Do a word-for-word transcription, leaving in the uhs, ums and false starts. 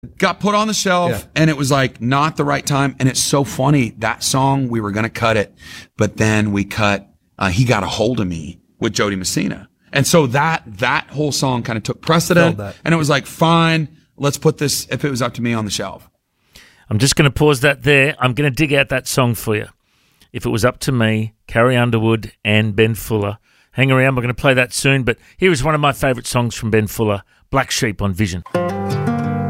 got put on the shelf, Yeah. and it was like not the right time. And it's so funny, that song, we were going to cut it, but then we cut uh, He Got a Hold of Me with Jody Messina. And so that that whole song kind of took precedent, Felt that. and it was like, fine, let's put this, if it was up to me, on the shelf. I'm just going to pause that there. I'm going to dig out that song for you. If It Was Up to Me, Carrie Underwood and Ben Fuller. Hang around, we're going to play that soon, but here is one of my favourite songs from Ben Fuller, Black Sheep on Vision.